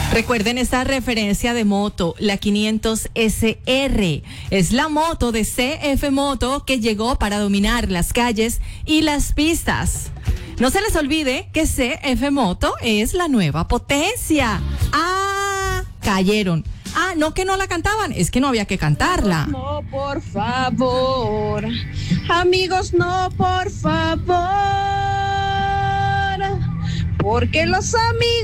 Recuerden esta referencia de moto, la 500SR. Es la moto de CF Moto que llegó para dominar las calles y las pistas. No se les olvide que CF Moto es la nueva potencia. ¡Ah! Cayeron. Ah, no que no la cantaban, es que no había que cantarla. No, por favor. Amigos, no, por favor. Porque los amigos